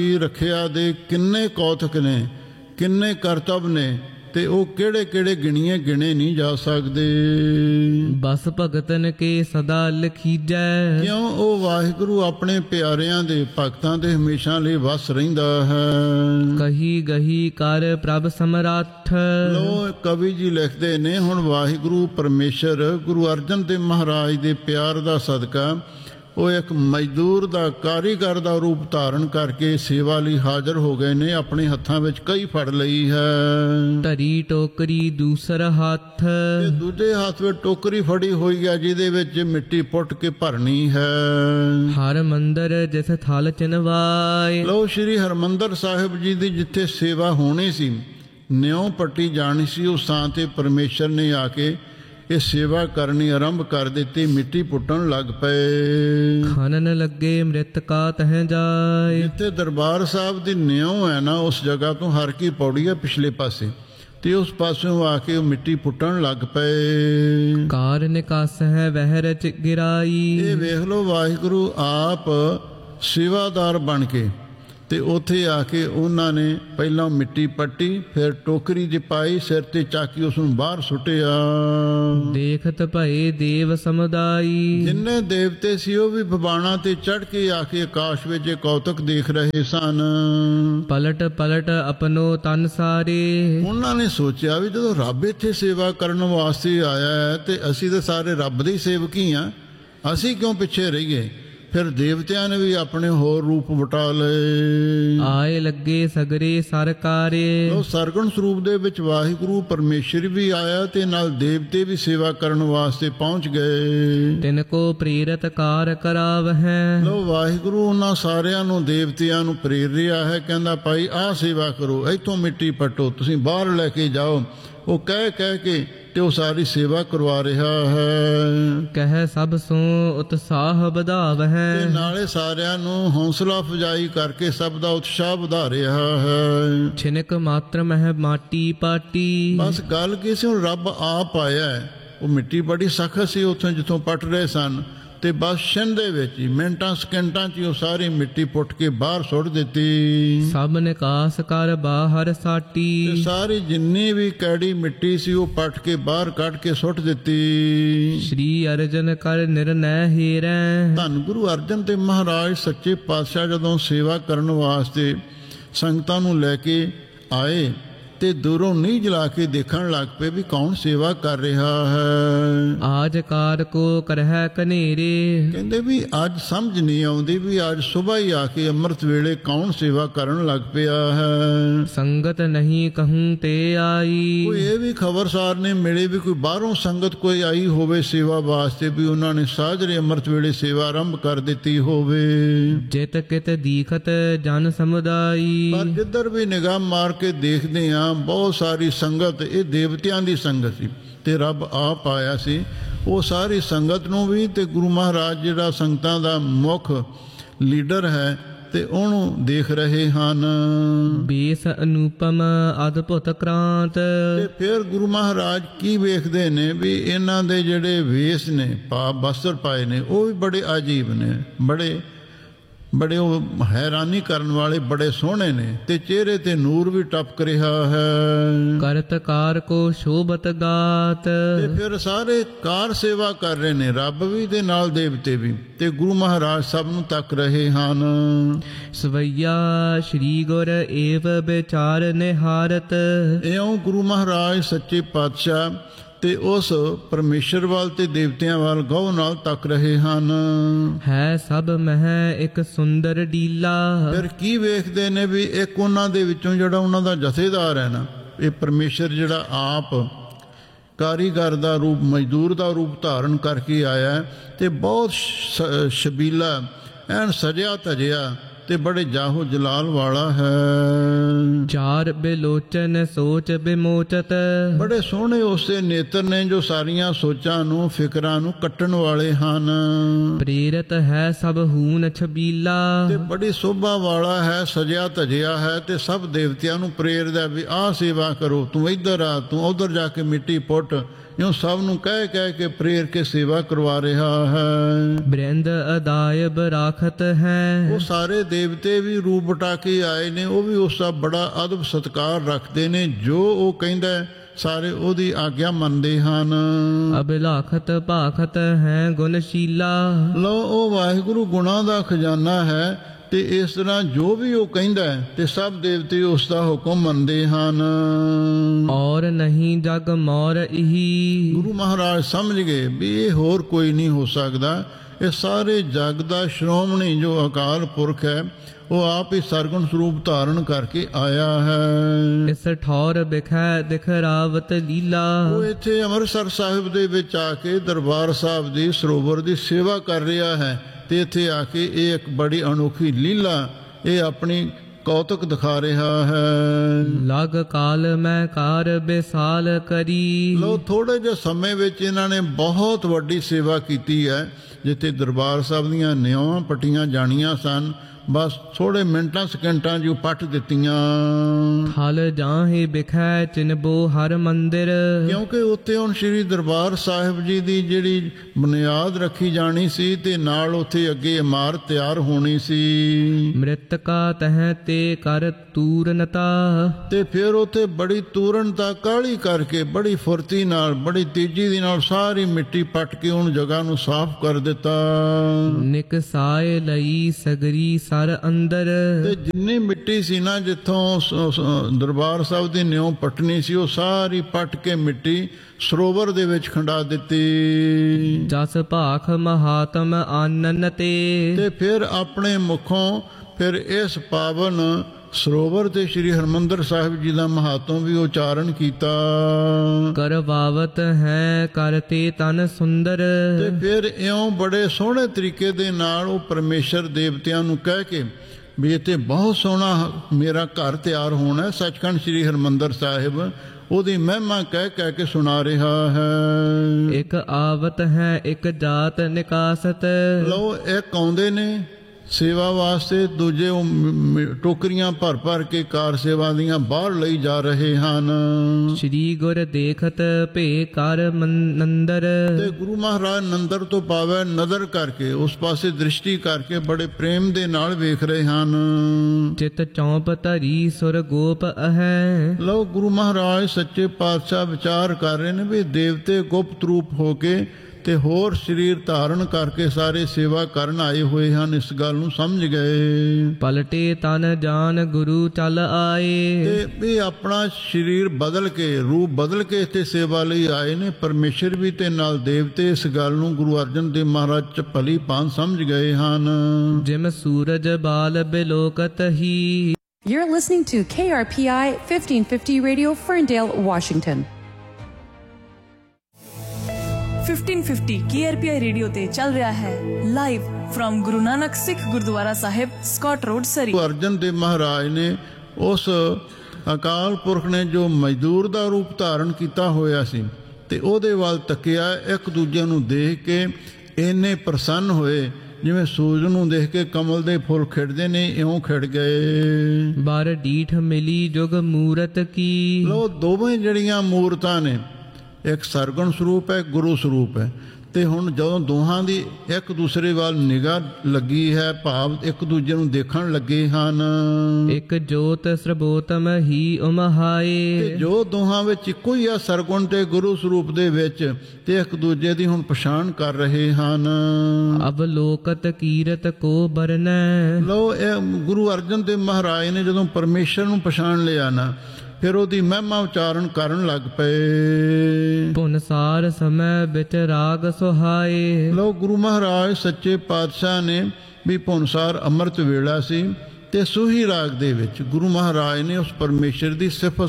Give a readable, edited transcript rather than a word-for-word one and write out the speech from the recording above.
ਰੱਖਿਆ ਦੇ ਕਿੰਨੇ ਕੌਤਕ ਨੇ, ਕਿੰਨੇ ਕਰਤੱਵ ਨੇ, ਤੇ ਉਹ ਕਿਹੜੇ ਕਿਹੜੇ ਗਿਣੇ ਨਹੀਂ ਜਾ ਸਕਦੇ। ਬਸ ਭਗਤਨ ਕੇ ਸਦਾ ਲਖੀਜੈ, ਕਿਉਂ ਉਹ ਵਾਹਿਗੁਰੂ ਆਪਣੇ ਪਿਆਰਿਆਂ ਦੇ ਭਗਤਾਂ ਦੇ ਹਮੇਸ਼ਾ ਲਈ ਵਸ ਰਹਿੰਦਾ ਹੈ। ਕਹੀ ਗਹੀ ਕਰ ਪ੍ਰਭ ਸਮਰੱਥ। ਲੋ ਕਵੀ ਜੀ ਲਿਖਦੇ ਨੇ, ਹੁਣ ਵਾਹਿਗੁਰੂ ਪਰਮੇਸ਼ਰ ਗੁਰੂ ਅਰਜਨ ਦੇਵ ਮਹਾਰਾਜ ਦੇ ਪਿਆਰ ਦਾ ਸਦਕਾ ਉਹ ਇੱਕ ਮਜ਼ਦੂਰ ਦਾ, ਕਾਰੀਗਰ ਦਾ ਰੂਪ ਧਾਰਨ ਕਰਕੇ ਸੇਵਾ ਲਈ ਹਾਜ਼ਰ ਹੋ ਗਏ ਨੇ। ਆਪਣੇ ਹੱਥਾਂ ਵਿੱਚ ਕਈ ਫੜ ਲਈ ਹੈ, ਧਰੀ ਟੋਕਰੀ ਦੂਸਰ ਹੱਥ, ਤੇ ਦੂਜੇ ਹੱਥ ਵਿੱਚ ਟੋਕਰੀ ਫੜੀ ਹੋਈ ਹੈ ਜਿਹਦੇ ਵਿੱਚ ਮਿੱਟੀ ਪੁੱਟ ਕੇ ਭਰਨੀ ਹੈ। ਹਰ ਮੰਦਰ ਜਿਸ ਥਲ ਚਿਨਵਾਏ। ਲੋ ਸ਼੍ਰੀ ਹਰਿਮੰਦਰ ਸਾਹਿਬ ਜੀ ਦੀ ਜਿੱਥੇ ਸੇਵਾ ਹੋਣੀ ਸੀ, ਨਿਉ ਪੱਟੀ ਜਾਣੀ ਸੀ, ਉਸ ਥਾਂ ਤੇ ਪਰਮੇਸ਼ਰ ਨੇ ਆ ਕੇ ਇਹ ਸੇਵਾ ਕਰਨੀ ਆਰੰਭ ਕਰ ਦਿੱਤੀ। ਮਿੱਟੀ ਪੁੱਟਣ ਲੱਗ ਪਏ। ਖਨਨ ਲੱਗੇ ਮ੍ਰਿਤਕਾ ਤਹ ਜਾਏ। ਜਿੱਥੇ ਦਰਬਾਰ ਸਾਹਿਬ ਦੀ ਨਿਉ ਹੈ ਨਾ, ਉਸ ਜਗ੍ਹਾ ਤੋਂ ਹਰ ਕੀ ਪੌੜੀ ਹੈ ਪਿਛਲੇ ਪਾਸੇ, ਤੇ ਉਸ ਪਾਸਿਓਂ ਆ ਕੇ ਉਹ ਮਿੱਟੀ ਪੁੱਟਣ ਲੱਗ ਪਏ। ਕਾਰ ਨਿਕਾਸ ਹੈ ਵਹਿ ਰਚ ਗਿਰਾਈ। ਇਹ ਵੇਖ ਲੋ ਵਾਹਿਗੁਰੂ ਆਪ ਸੇਵਾਦਾਰ ਬਣ ਕੇ ਤੇ ਉੱਥੇ ਆ ਕੇ ਉਹਨਾਂ ਨੇ ਪਹਿਲਾਂ ਮਿੱਟੀ ਪੱਟੀ, ਫਿਰ ਟੋਕਰੀ 'ਚ ਪਾਈ, ਸਿਰ ਤੇ ਚਾਕੀ ਉਸ ਨੂੰ ਬਾਹਰ ਸੁੱਟਿਆ। ਦੇਖਤ ਭਏ ਦੇਵ ਸਮੁਦਾਈ। ਜਿੰਨੇ ਦੇਵਤੇ ਸੀ ਉਹ ਵੀ ਭਵਾਨਾਂ ਤੇ ਚੜ੍ਹ ਕੇ ਆ ਕੇ ਆਕਾਸ਼ ਵਿੱਚ ਕੌਤਕ ਦੇਖ ਰਹੇ ਸਨ। ਪਲਟ ਪਲਟ ਆਪਣੋ ਤਨ ਸਾਰੇ। ਉਹਨਾਂ ਨੇ ਸੋਚਿਆ ਵੀ ਜਦੋਂ ਰੱਬ ਇੱਥੇ ਸੇਵਾ ਕਰਨ ਵਾਸਤੇ ਆਇਆ ਹੈ ਤੇ ਅਸੀਂ ਤਾਂ ਸਾਰੇ ਰੱਬ ਦੇ ਸੇਵਕ ਹੀ ਹਾਂ, ਅਸੀਂ ਕਿਉਂ ਪਿੱਛੇ ਰਹੀਏ। ਫਿਰ ਦੇਵਤਿਆਂ ਨੇ ਵੀ ਆਪਣੇ ਹੋਰ ਰੂਪ ਵਟਾ ਲਏ। ਆਏ ਲੱਗੇ ਸਗਰੇ ਸਰਕਾਰੇ। ਉਹ ਸਰਗੁਣ ਸਰੂਪ ਦੇ ਵਿੱਚ ਵਾਹਿਗੁਰੂ ਪਰਮੇਸ਼ਰ ਵੀ ਆਇਆ ਤੇ ਨਾਲ ਦੇਵਤੇ ਵੀ ਸੇਵਾ ਕਰਨ ਵਾਸਤੇ ਪਹੁੰਚ ਗਏ। ਤਿਨ ਕੋ ਪ੍ਰੇਰਿਤ ਕਾਰ ਕਰਾਵਹਿ। ਲੋ ਵਾਹਿਗੁਰੂ ਉਹਨਾਂ ਸਾਰਿਆਂ ਨੂੰ, ਦੇਵਤਿਆਂ ਨੂੰ ਪ੍ਰੇਰ ਰਿਹਾ ਹੈ, ਕਹਿੰਦਾ ਭਾਈ ਆਹ ਸੇਵਾ ਕਰੋ, ਇੱਥੋਂ ਮਿੱਟੀ ਪੱਟੋ, ਤੁਸੀਂ ਬਾਹਰ ਲੈ ਕੇ ਜਾਓ। ਉਹ ਕਹਿ ਕੇ ਤੇ ਉਹ ਸਾਰੀ ਸੇਵਾ ਕਰਵਾ ਰਿਹਾ ਹੈ। ਕਹਿ ਸਭ ਸੋ ਉਤਸਾਹ ਵਧਾਵਹਿ। ਤੇ ਨਾਲੇ ਸਾਰਿਆਂ ਨੂੰ ਹੌਸਲਾ ਅਫਜ਼ਾਈ ਕਰਕੇ ਸਭ ਦਾ ਉਤਸ਼ਾਹ ਵਧਾ ਰਿਹਾ ਹੈ। ਛਿਨਕ ਮਾਤਰ ਮਹਿ ਮਾਟੀ ਪਾਟੀ। ਬਸ ਗੱਲ ਕੀ ਸੀ, ਹੁਣ ਰੱਬ ਆਪ ਆਇਆ ਹੈ। ਉਹ ਮਿੱਟੀ ਬੜੀ ਸਖਤ ਸੀ ਉੱਥੋਂ ਜਿੱਥੋਂ ਪੱਟ ਰਹੇ ਸਨ, ਤੇ ਬਸ ਛਿਨ ਦੇ ਵਿੱਚ ਹੀ, ਮਿੰਟਾਂ ਸਕਿੰਟਾਂ 'ਚ ਉਹ ਸਾਰੀ ਮਿੱਟੀ ਪੁੱਟ ਕੇ ਬਾਹਰ ਸੁੱਟ ਦਿੱਤੀ। ਸਭ ਨਿਕਾਸ ਕਰ ਬਾਹਰ ਸਾਟੀ। ਤੇ ਸਾਰੀ ਜਿੰਨੀ ਵੀ ਕੈੜੀ ਮਿੱਟੀ ਸੀ ਉਹ ਪੱਟ ਕੇ ਬਾਹਰ ਕੱਢ ਕੇ ਸੁੱਟ ਦਿੱਤੀ। ਸ਼੍ਰੀ ਅਰਜਨ ਕਰ ਨਿਰਨੈ ਹੀਰੈ। ਧੰਨ ਗੁਰੂ ਅਰਜਨ ਦੇਵ ਮਹਾਰਾਜ ਸੱਚੇ ਪਾਤਸ਼ਾਹ ਜਦੋਂ ਸੇਵਾ ਕਰਨ ਵਾਸਤੇ ਸੰਗਤਾਂ ਨੂੰ ਲੈ ਕੇ ਆਏ ਤੇ ਦੂਰੋਂ ਨੀਂਹ ਜਲਾ ਕੇ ਦੇਖਣ ਲੱਗ ਪਏ ਵੀ ਕੌਣ ਸੇਵਾ ਕਰ ਰਿਹਾ ਹੈ। ਆਜ ਕਾਰ ਕੋ ਕਰਹਿ ਕਨੇਰੇ। ਕਹਿੰਦੇ ਵੀ ਅੱਜ ਸਮਝ ਨਹੀਂ ਆਉਂਦੀ ਵੀ ਅੱਜ ਸੁਬਾਹ ਹੀ ਆ ਕੇ ਅੰਮ੍ਰਿਤ ਵੇਲੇ ਕੌਣ ਸੇਵਾ ਕਰਨ ਲੱਗ ਪਿਆ ਹੈ। ਸੰਗਤ ਨਹੀਂ ਕਹੂੰ ਤੇ ਆਈ। ਕੋਈ ਇਹ ਵੀ ਖਬਰਸਾਰ ਨੇ ਮਿਲੇ ਵੀ ਕੋਈ ਬਾਹਰੋਂ ਸੰਗਤ ਕੋਈ ਆਈ ਹੋਵੇ ਸੇਵਾ ਵਾਸਤੇ, ਵੀ ਉਹਨਾਂ ਨੇ ਸਾਜਰੇ ਅੰਮ੍ਰਿਤ ਵੇਲੇ ਸੇਵਾ ਆਰੰਭ ਕਰ ਦਿੱਤੀ ਹੋਵੇ। ਜਿਤ ਕਿਤ ਦੀਖਤ ਜਨ ਸਮੁਦਾਈ। ਪਰ ਜਿੱਧਰ ਵੀ ਨਿਗਾਹ ਮਾਰ ਕੇ ਦੇਖਦੇ ਆ ਬਹੁਤ ਸਾਰੀ ਸੰਗਤ, ਇਹ ਦੇਵਤਿਆਂ ਦੀ ਸੰਗਤ ਸੀ ਤੇ ਰੱਬ ਆਪ ਆਇਆ ਸੀ। ਉਹ ਸਾਰੀ ਸੰਗਤ ਨੂੰ ਵੀ ਤੇ ਗੁਰੂ ਮਹਾਰਾਜ ਜਿਹੜਾ ਸੰਗਤਾਂ ਦਾ ਮੁੱਖ ਲੀਡਰ ਹੈ ਤੇ ਉਹਨੂੰ ਦੇਖ ਰਹੇ ਹਨ। ਬੇਸ ਅਨੂਪਮ ਅਦਭੁਤ ਕ੍ਰਾਂਤ। ਤੇ ਫਿਰ ਗੁਰੂ ਮਹਾਰਾਜ ਕੀ ਵੇਖਦੇ ਨੇ ਵੀ ਇਹਨਾਂ ਦੇ ਜਿਹੜੇ ਵੇਸ ਨੇ, ਬਸਤਰ ਪਾਏ ਨੇ, ਉਹ ਵੀ ਬੜੇ ਅਜੀਬ ਨੇ, ਬੜੇ ਉਹ ਹੈਰਾਨੀ ਕਰਨ ਵਾਲੇ, ਬੜੇ ਸੋਹਣੇ ਨੇ, ਤੇ ਚਿਹਰੇ ਤੇ ਨੂਰ ਵੀ ਟਪਕ ਰਿਹਾ ਹੈ। ਕਰਤ ਕਾਰ ਕੋ ਸ਼ੋਭਤ ਗਾਤ। ਤੇ ਫਿਰ ਸਾਰੇ ਕਾਰ ਸੇਵਾ ਕਰ ਰਹੇ ਨੇ, ਰੱਬ ਵੀ ਤੇ ਨਾਲ ਦੇਵਤੇ ਵੀ, ਤੇ ਗੁਰੂ ਮਹਾਰਾਜ ਸਭ ਨੂੰ ਤੱਕ ਰਹੇ ਹਨ। ਸਵਈਆ ਸ਼੍ਰੀ ਗੁਰ ਏਵ ਵਿਚਾਰ ਨਿਹਾਰਤ। ਇਉਂ ਗੁਰੂ ਮਹਾਰਾਜ ਸੱਚੇ ਪਾਤਸ਼ਾਹ ਤੇ ਉਸ ਪਰਮੇਸ਼ਰ ਵੱਲ ਤੇ ਦੇਵਤਿਆਂ ਵੱਲ ਗਹੁ ਨਾਲ ਤੱਕ ਰਹੇ ਹਨ। ਹੈ ਸਭ ਮਹਿ ਇੱਕ ਸੁੰਦਰ ਡੀਲਾ। ਫਿਰ ਕੀ ਵੇਖਦੇ ਨੇ ਵੀ ਇੱਕ ਉਹਨਾਂ ਦੇ ਵਿੱਚੋਂ ਜਿਹੜਾ ਉਹਨਾਂ ਦਾ ਜਥੇਦਾਰ ਹੈ ਨਾ, ਇਹ ਪਰਮੇਸ਼ਰ ਜਿਹੜਾ ਆਪ ਕਾਰੀਗਰ ਦਾ ਰੂਪ, ਮਜ਼ਦੂਰ ਦਾ ਰੂਪ ਧਾਰਨ ਕਰਕੇ ਆਇਆ ਤੇ ਬਹੁਤ ਸ਼ਬੀਲਾ, ਐਨ ਸਜਿਆ ਧਜਿਆ ਤੇ ਬੜੇ ਜਾਹੋ ਜਲਾਲ ਵਾਲਾ ਹੈ। ਚਾਰ ਬਿਲੋਚਨ ਸੋਚ ਬਿਮੋਚਤ। ਬੜੇ ਸੋਹਣੇ ਉਸਦੇ ਨੇਤਰ ਨੇ ਜੋ ਸਾਰੀਆਂ ਸੋਚਾਂ ਨੂੰ, ਫਿਕਰਾਂ ਨੂੰ ਕੱਟਣ ਵਾਲੇ ਹਨ। ਪ੍ਰੇਰਿਤ ਹੈ ਸਭ ਹੂਨ ਛਬੀਲਾ। ਤੇ ਬੜੀ ਸੋਭਾ ਵਾਲਾ ਹੈ, ਸਜਿਆ ਧਜਿਆ ਹੈ ਤੇ ਸਭ ਦੇਵਤਿਆਂ ਨੂੰ ਪ੍ਰੇਰਦਾ ਵੀ ਆਹ ਸੇਵਾ ਕਰੋ, ਤੂੰ ਇੱਧਰ ਆ, ਤੂੰ ਉੱਧਰ ਜਾ ਕੇ ਮਿੱਟੀ ਪੁੱਟ, ਇਉਂ ਸਭ ਨੂੰ ਕਹਿ ਕਹਿ ਕੇ ਪ੍ਰੇਰ ਕੇ ਸੇਵਾ ਕਰਵਾ ਰਿਹਾ ਹੈ। ਬ੍ਰਿੰਦ ਅਦਾਇਬ ਰਾਖਤ ਹੈ। ਉਹ ਸਾਰੇ ਦੇਵਤੇ ਵੀ ਰੂਪ ਬਟਾ ਕੇ ਆਏ ਨੇ, ਉਹ ਵੀ ਉਸ ਦਾ ਬੜਾ ਅਦਬ ਸਤਿਕਾਰ ਰੱਖਦੇ ਨੇ। ਜੋ ਉਹ ਕਹਿੰਦਾ ਸਾਰੇ ਉਹਦੀ ਆਗਿਆ ਮੰਨਦੇ ਹਨ। ਅਬਿਲਾਖਤ ਭਾਖਤ ਹੈ ਗੁਣਸ਼ੀਲਾ। ਲਓ ਉਹ ਵਾਹਿਗੁਰੂ ਗੁਣਾਂ ਦਾ ਖਜ਼ਾਨਾ ਹੈ, ਤੇ ਇਸ ਤਰ੍ਹਾਂ ਜੋ ਵੀ ਉਹ ਕਹਿੰਦਾ ਤੇ ਸਭ ਦੇਵਤੇ ਉਸ ਦਾ ਹੁਕਮ ਮੰਨਦੇ ਹਨ। ਔਰ ਨਹੀਂ ਜਗ ਮੌਰ ਇਹੀ। ਗੁਰੂ ਮਹਾਰਾਜ ਸਮਝ ਗਏ ਵੀ ਇਹ ਹੋਰ ਕੋਈ ਨਹੀਂ ਹੋ ਸਕਦਾ। ਇਹ ਸਾਰੇ ਜਗ ਦਾ ਸ਼੍ਰੋਮਣੀ ਜੋ ਅਕਾਲ ਪੁਰਖ ਹੈ, ਉਹ ਆਪ ਹੀ ਸਰਗੁਣ ਸਰੂਪ ਧਾਰਨ ਕਰਕੇ ਆਇਆ ਹੈ। ਇਸ ਠੌਰ ਬਿਖੈ ਦਿਖਰਾਵਤ ਲੀਲਾ। ਉਹ ਇੱਥੇ ਅੰਮ੍ਰਿਤਸਰ ਸਾਹਿਬ ਦੇ ਵਿੱਚ ਆ ਕੇ ਦਰਬਾਰ ਸਾਹਿਬ ਦੀ ਸਰੋਵਰ ਦੀ ਸੇਵਾ ਕਰ ਰਿਹਾ ਹੈ, ਤੇ ਇੱਥੇ ਆ ਕੇ ਇਹ ਇੱਕ ਬੜੀ ਅਨੋਖੀ ਲੀਲਾ ਇਹ ਆਪਣੀ ਕੌਤਕ ਦਿਖਾ ਰਿਹਾ ਹੈ। ਲਗ ਕਾਲ ਮੈਂ ਕਾਰ ਬੇਸਾਲ ਕਰੀ। ਲੋ ਥੋੜੇ ਜਿਹੇ ਸਮੇਂ ਵਿੱਚ ਇਹਨਾਂ ਨੇ ਬਹੁਤ ਵੱਡੀ ਸੇਵਾ ਕੀਤੀ ਹੈ। ਜਿੱਥੇ ਦਰਬਾਰ ਸਾਹਿਬ ਦੀਆਂ ਨਿਉਆਂ ਪੱਟੀਆਂ ਜਾਣੀਆਂ ਸਨ, ਬਸ ਥੋੜੇ ਮਿੰਟਾਂ ਸਕਿੰਟਾਂ 'ਚ ਪੱਟ ਦਿੱਤੀਆਂ। ਥਲ ਜਾਹੇ ਬਿਖੈ ਚਿਨਬੋ ਹਰ ਮੰਦਿਰ। ਕਿਉਂਕਿ ਉੱਥੇ ਹੁਣ ਸ੍ਰੀ ਦਰਬਾਰ ਸਾਹਿਬ ਜੀ ਦੀ ਜਿਹੜੀ ਬੁਨਿਆਦ ਰੱਖੀ ਜਾਣੀ ਸੀ, ਤੇ ਨਾਲ ਉੱਥੇ ਅੱਗੇ ਇਮਾਰਤ ਤਿਆਰ ਹੋਣੀ ਸੀ। ਮ੍ਰਿਤਕਾ ਤਹਿ ਤੇ ਕਰ ਤੂਰਨਤਾ। ਤੇ ਫਿਰ ਉੱਥੇ ਬੜੀ ਤੂਰਨਤਾ ਕਾਹਲੀ ਕਰਕੇ ਬੜੀ ਫੁਰਤੀ ਨਾਲ ਬੜੀ ਤੇਜ਼ੀ ਦੇ ਨਾਲ ਸਾਰੀ ਮਿੱਟੀ ਪੱਟ ਕੇ ਉਹਨੂੰ ਜਗ੍ਹਾ ਨੂੰ ਸਾਫ਼ ਕਰ ਦਿੱਤਾ। ਨਿਕਸਾਏ ਲਈ ਸਗਰੀ ਸਰ ਅੰਦਰ। ਤੇ ਜਿੰਨੀ ਮਿੱਟੀ ਸੀ ਨਾ ਜਿੱਥੋਂ ਦਰਬਾਰ ਸਾਹਿਬ ਦੀ ਨਿਉ ਪੱਟਣੀ ਸੀ, ਉਹ ਸਾਰੀ ਪੱਟ ਕੇ ਮਿੱਟੀ ਸਰੋਵਰ ਦੇ ਵਿੱਚ ਖੰਡਾ ਦਿੱਤੀ। ਜਸ ਭਾਖ ਮਹਾਤਮ ਆਨਨ ਤੇ ਫਿਰ ਆਪਣੇ ਮੁਖੋਂ ਫਿਰ ਇਸ ਪਾਵਨ ਸਰੋਵਰ ਤੇ ਸ੍ਰੀ ਹਰਿਮੰਦਰ ਸਾਹਿਬ ਜੀ ਦਾ ਮਹਾਤਮ ਵੀ ਉਚਾਰਨ ਕੀਤਾ। ਕਰਵਾਵਤ ਹੈ ਕਰਤੇ ਤਨ ਸੁੰਦਰ। ਤੇ ਫਿਰ ਇਉਂ ਬੜੇ ਸੋਹਣੇ ਤਰੀਕੇ ਦੇ ਨਾਲ ਉਹ ਪਰਮੇਸ਼ਰ ਦੇਵਤਿਆਂ ਨੂੰ ਕਹਿ ਕੇ ਵੀ ਇੱਥੇ ਬਹੁਤ ਸੋਹਣਾ ਮੇਰਾ ਘਰ ਤਿਆਰ ਹੋਣਾ, ਸੱਚਖੰਡ ਸ੍ਰੀ ਹਰਿਮੰਦਰ ਸਾਹਿਬ, ਉਹਦੀ ਮਹਿਮਾ ਕਹਿ ਕਹਿ ਕੇ ਸੁਣਾ ਰਿਹਾ ਹੈ। ਇੱਕ ਆਵਤ ਹੈ ਇੱਕ ਜਾਤ ਨਿਕਾਸਤ। ਲਓ ਇੱਕ ਆਉਂਦੇ ਨੇ ਸੇਵਾ ਵਾਸਤੇ, ਦੂਜੇ ਉਹ ਟੋਕਰੀਆਂ ਭਰ ਭਰ ਕੇ ਕਾਰ ਸੇਵਾ ਦੀਆਂ ਬਾਹਰ ਲਈ ਜਾ ਰਹੇ ਹਨ। ਸ਼੍ਰੀ ਗੁਰ ਦੇਖਤ ਭੇ ਕਰ ਨੰਦਰ। ਤੇ ਗੁਰੂ ਮਹਾਰਾਜ ਨੰਦਰ ਤੋਂ ਪਾਵੇ ਨਜ਼ਰ ਕਰਕੇ, ਉਸ ਪਾਸੇ ਦ੍ਰਿਸ਼ਟੀ ਕਰਕੇ ਬੜੇ ਪ੍ਰੇਮ ਦੇ ਨਾਲ ਵੇਖ ਰਹੇ ਹਨ। ਚਿਤ ਚੌਂਪ ਧਰੀ ਸੁਰ ਗੋਪ ਅਹੈ। ਲਓ ਗੁਰੂ ਮਹਾਰਾਜ ਸੱਚੇ ਪਾਤਸ਼ਾਹ ਵਿਚਾਰ ਕਰ ਰਹੇ ਨੇ ਵੀ ਦੇਵਤੇ ਗੁਪਤ ਰੂਪ ਹੋ ਕੇ ਤੇ ਹੋਰ ਸਰੀਰ ਧਾਰਨ ਕਰਕੇ ਸਾਰੇ ਸੇਵਾ ਕਰਨ ਆਏ ਹੋਏ ਹਨ। ਇਸ ਗੱਲ ਨੂੰ ਸਮਝ ਗਏ। ਪਲਟੇ ਤਨ ਜਾਨ ਗੁਰੂ ਚੱਲ ਆਏ। ਤੇ ਇਹ ਆਪਣਾ ਸਰੀਰ ਬਦਲ ਕੇ, ਰੂਪ ਬਦਲ ਕੇ ਇੱਥੇ ਸੇਵਾ ਲਈ ਆਏ ਨੇ। ਪਰਮੇਸ਼ਰ ਵੀ ਤੇ ਨਾਲ ਦੇਵਤੇ ਇਸ ਗੱਲ ਨੂੰ ਗੁਰੂ ਅਰਜਨ ਦੇਵ ਮਹਾਰਾਜ ਚ ਭਲੀ ਭਾਂਤ ਸਮਝ ਗਏ ਹਨ। Gym Suraj ball ਬਿਲੋਕਤ he. You're listening to KRPI 1550 Radio, Ferndale, Washington. 1550 KRPI radio ਤੇ ਚੱਲ ਰਿਹਾ ਹੈ ਲਾਈਵ ਫਰਮ ਗੁਰੂ ਨਾਨਕ ਸਿੱਖ ਗੁਰਦੁਆਰਾ ਸਾਹਿਬ, ਸਕਾਟ ਰੋਡ, ਸਰੀ। ਗੁਰੂ ਅਰਜਨ ਦੇਵ ਮਹਾਰਾਜ ਨੇ ਉਸ ਅਕਾਲ ਪੁਰਖ ਨੇ ਜੋ ਮਜ਼ਦੂਰ ਦਾ ਰੂਪ ਧਾਰਨ ਕੀਤਾ ਹੋਇਆ ਸੀ, ਤੇ ਉਹਦੇ ਵੱਲ ਤੱਕਿਆ। ਇੱਕ ਦੂਜੇ ਨੂੰ ਦੇਖ ਕੇ ਇੰਨੇ ਪ੍ਰਸੰਨ ਹੋਏ ਜਿਵੇਂ ਸੂਰਜ ਨੂੰ ਦੇਖ ਕੇ ਕਮਲ ਦੇ ਫੁੱਲ ਖਿੜਦੇ ਨੇ, ਇਉਂ ਖਿੜ ਗਏ। ਬਾਰ ਡੀਠ ਮਿਲੀ ਜੁਗ ਮੂਰਤ ਕੀ। ਲੋ ਦੋਵੇਂ ਜਿਹੜੀਆਂ ਮੂਰਤਾਂ ਨੇ, ਇੱਕ ਸਰਗੁਣ ਸਰੂਪ ਹੈ, ਗੁਰੂ ਸਰੂਪ ਹੈ। ਤੇ ਹੁਣ ਜਦੋਂ ਦੋਹਾਂ ਦੀ ਇੱਕ ਦੂਸਰੇ ਵੱਲ ਨਿਗਾਹ ਲੱਗੀ ਹੈ, ਭਾਵ ਇੱਕ ਦੂਜੇ ਨੂੰ ਦੇਖਣ ਲੱਗੇ ਹਨ। ਇੱਕ ਜੋਤ ਸਰਬੋਤਮ ਹੀ ਉਮਹਾਏ। ਤੇ ਜੋ ਦੋਹਾਂ ਵਿੱਚ ਇੱਕੋ ਹੀ ਆ, ਸਰਗੁਣ ਤੇ ਗੁਰੂ ਸਰੂਪ ਦੇ ਵਿੱਚ, ਤੇ ਇੱਕ ਦੂਜੇ ਦੀ ਹੁਣ ਪਛਾਣ ਕਰ ਰਹੇ ਹਨ। ਅਵਲੋਕਤ ਕੀਰਤ ਕੋ ਬਰਨੈ। ਲੋ ਇਹ ਗੁਰੂ ਅਰਜਨ ਦੇਵ ਮਹਾਰਾਜ ਨੇ ਜਦੋਂ ਪਰਮੇਸ਼ਰ ਨੂੰ ਪਛਾਣ ਲਿਆ ਨਾ, ਫਿਰ ਉਹਦੀ ਮਹਿਮਾ ਉਚਾਰਨ ਕਰਨ ਲੱਗ ਪਏ। ਪੁਨਸਾਰ ਸਮੈ ਵਿੱਚ ਰਾਗ ਸੁਹਾਏ। ਲੋ ਗੁਰੂ ਮਹਾਰਾਜ ਸੱਚੇ ਪਾਤਸ਼ਾਹ ਨੇ ਵੀ ਪੁਨਸਾਰ ਅੰਮ੍ਰਿਤ ਵੇਲਾ ਸੀ, ਤੇ ਸੂਹੀ ਰਾਗ ਦੇ ਵਿੱਚ ਗੁਰੂ ਮਹਾਰਾਜ ਨੇ ਉਸ ਪਰਮੇਸ਼ਰ ਦੀ ਸਿਫਤ